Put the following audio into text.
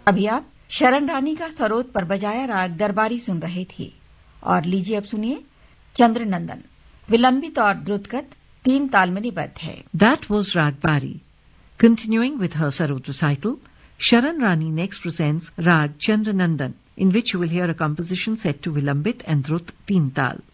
अभी आप शरण रानी का सरोद पर बजाया राग दरबारी सुन रहे थे। और लीजिए अब सुनिए चंद्रनंदन, विलंबित और द्रुतगत 3 ताल में निबद्ध है। That was Rag Bari. Continuing with her Sarod recital, Sharan Rani next presents Rag Chandranandan, in which you will hear a composition set to Vilambit and Drut 3 Tal.